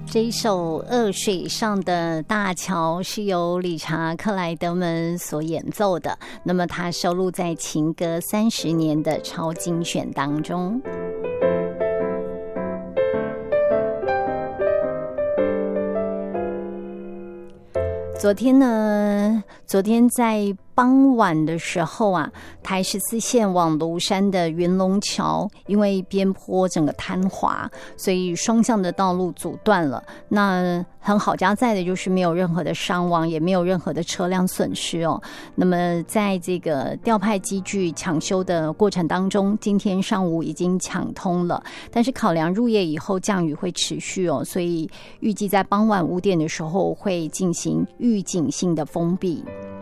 这一首《恶水上的大桥》是由理查克莱德门所演奏的，那么它收录在情歌30年的超精选当中。昨天在傍晚的时候啊，台14线往庐山的云龙桥因为边坡整个坍滑，所以双向的道路阻断了。那很好加在的就是没有任何的伤亡，也没有任何的车辆损失哦。那么在这个调派机具抢修的过程当中，今天上午已经抢通了，但是考量入夜以后降雨会持续哦，所以预计在傍晚5点的时候会进行预警性的封闭。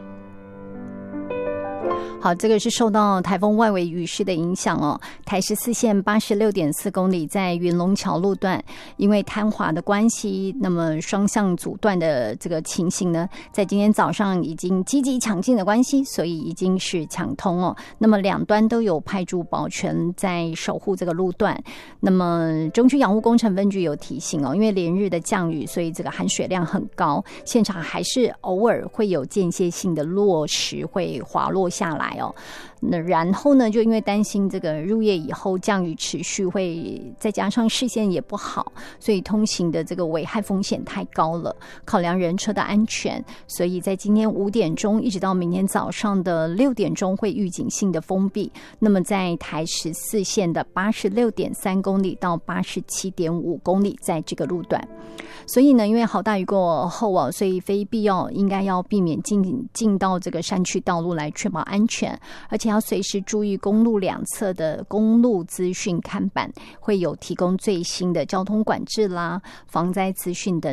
好，这个是受到台风外围雨势的影响哦。台14线86.4公里在云龙桥路段，因为坍滑的关系，那么双向阻断的这个情形呢，在今天早上已经积极抢进的关系，所以已经是抢通哦。那么两端都有派驻保全在守护这个路段。那么中区养护工程分局有提醒哦，因为连日的降雨，所以这个含水量很高，现场还是偶尔会有间歇性的落石会滑落下来哦。那然后呢，就因为担心这个入夜以后降雨持续，会再加上视线也不好，所以通行的这个危害风险太高了。考量人车的安全，所以在今天5点钟一直到明天早上的6点钟会预警性的封闭。那么在台14线的86.3公里到87.5公里，在这个路段。所以呢，因为好大雨过后啊，所以非必要应该要避免进到这个山区道路来确保安全，而且要随时注意公路两侧的公路资讯看板，会有提供最新的交通管制啦、防灾资讯等